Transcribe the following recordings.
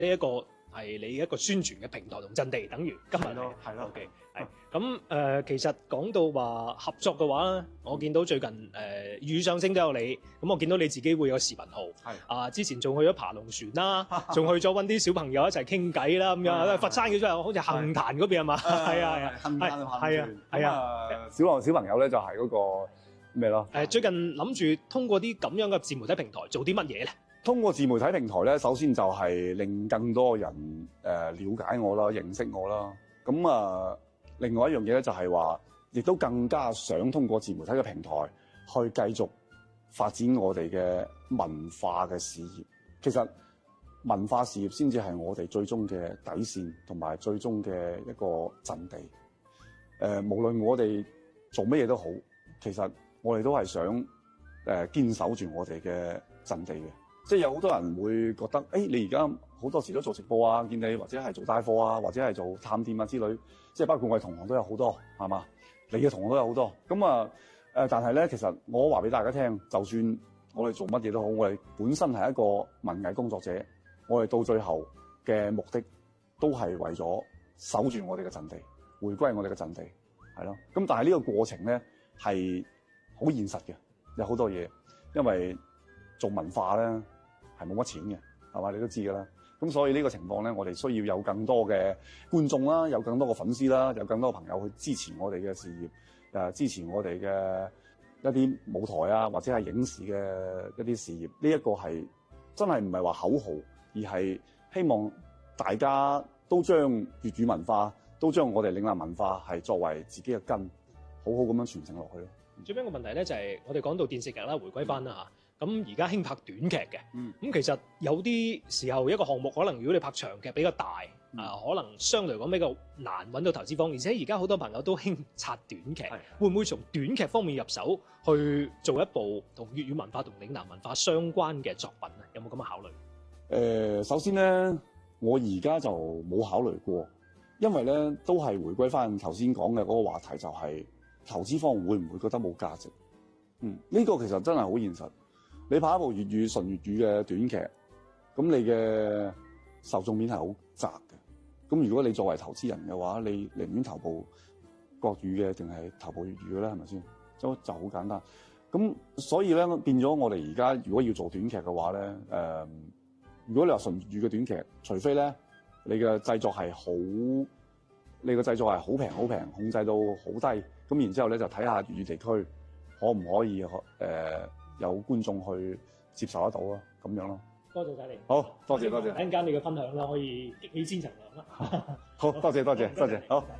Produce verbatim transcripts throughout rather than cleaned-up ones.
呢一個係你一個宣傳嘅平台同陣地，等於今日咯，係咯。 OK，係咁誒。其實講到話合作嘅話咧，我見到最近誒粵語上升都有你，咁我見到你自己會有視頻號， 係啊，之前仲去咗爬龍船啦，仲去咗揾啲小朋友一齊傾偈啦，咁樣。佛山嘅都有，好似杏壇嗰邊係嘛？係啊係啊， 杏壇同係啊係啊。 小浪小朋友咧就係嗰個咩咯？ 誒，最近諗住通過啲咁樣嘅自媒體平台做啲乜嘢咧？ 通過自媒體平台咧，首先就係令更多人誒、呃、了解我啦，認識我啦。咁啊、呃，另外一樣嘢咧就係話，亦都更加想通過自媒體嘅平台去繼續發展我哋嘅文化嘅事業。其實文化事業先至係我哋最終嘅底線，同埋最終嘅一個陣地。誒、呃，無論我哋做乜嘢都好，其實我哋都係想誒、呃、堅守住我哋嘅陣地嘅。即係有好多人會覺得，誒、欸，你而家好多時都做直播啊，見你或者係做帶貨啊，或者係做探店啊之類，即係包括我哋同行都有好多，係嘛？你嘅同行都有好多。咁啊，誒、呃，但係咧，其實我話俾大家聽，就算我哋做乜嘢都好，我哋本身係一個文藝工作者，我哋到最後嘅目的都係為咗守住我哋嘅陣地，回歸我哋嘅陣地，係咯。咁但係呢個過程咧係好現實嘅，有好多嘢，因為做文化咧係冇乜錢嘅，係嘛？你都知㗎啦。咁所以呢個情況咧，我哋需要有更多嘅觀眾啦，有更多嘅粉絲啦，有更多嘅朋友去支持我哋嘅事業，誒支持我哋嘅一啲舞台啊，或者係影視嘅一啲事業。呢一個係真係唔係話口號，而係希望大家都將粵語文化，都將我哋嶺南文化係作為自己嘅根，好好咁樣傳承落去咯。 最尾一個問題咧就係、是、我哋講到電視劇啦，回歸翻啦嚇。咁而家興拍短劇嘅，咁、 嗯、 其實有啲時候一個項目可能如果你拍長劇比較大， 嗯、 啊可能相對嚟講比較難揾到投資方，而且而家好多朋友都興刷短劇，會唔會從短劇方面入手去做一部同粵語文化同嶺南文化相關嘅作品咧？有冇咁嘅考慮？誒、 呃，首先咧，我而家就冇考慮過，因為咧都係回歸翻頭先講嘅嗰個話題，就係投資方會唔會覺得冇價值？嗯，呢、這個其實真係好現實。你拍一部粵語純粵語嘅短劇，咁你嘅受眾面係好窄嘅。咁如果你作為投資人嘅話，你寧願投部國語嘅定係投部粵語嘅咧？係咪先？就就好簡單。咁所以咧變咗，我哋而家如果要做短劇嘅話咧，誒、呃，如果你話純粵語嘅短劇，除非咧你嘅製作係好，你嘅製作係好平好平，控制到好低，咁然之後咧就睇下粵語地區可唔可以誒？呃有觀眾去接受得到啊，咁樣咯。 多謝晒你。 好多謝多謝。 陣間你嘅分享啦，可以激起千層浪啦。 好多謝多謝多謝。好。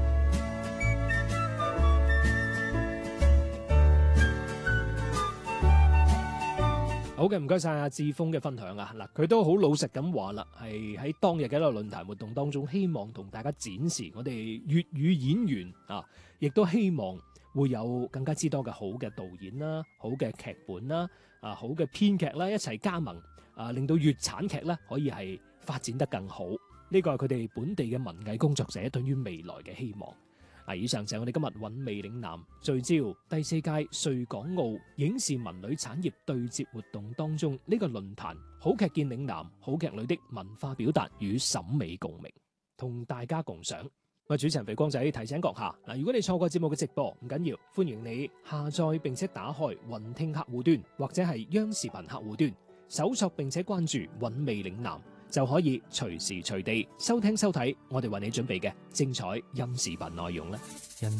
好嘅，唔該晒阿志峰嘅分享啊！嗱，佢都好老實咁話啦，係喺當日嘅一個論壇活動當中，希望同大家展示我哋粵語演員啊，亦都希望會有更加之多嘅好嘅導演啦、好嘅劇本啦、啊好嘅編劇啦一齊加盟，啊令到粵產劇咧可以係發展得更好。呢個係佢哋本地嘅文藝工作者對於未來嘅希望。嗱，以上就係我哋今日韻味嶺南聚焦第四屆穗港澳影視文旅產業對接活動當中呢個論壇，好劇見嶺南，好劇裏的文化表達與審美共鳴，同大家共賞。我係主持人肥光仔，提醒閣下嗱，如果你錯過節目嘅直播唔緊要，歡迎你下載並且打開雲聽客戶端或者係央視頻客戶端，搜索並且關注韻味嶺南，就可以隨時隨地收聽收睇我哋為你準備嘅精彩音視頻內容啦。